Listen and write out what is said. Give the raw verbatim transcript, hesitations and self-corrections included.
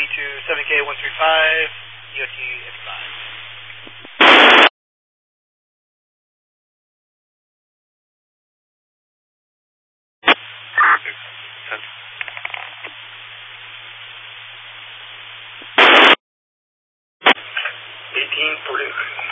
to seven K one three five, D O T fifty-five. eighteen forty-nine.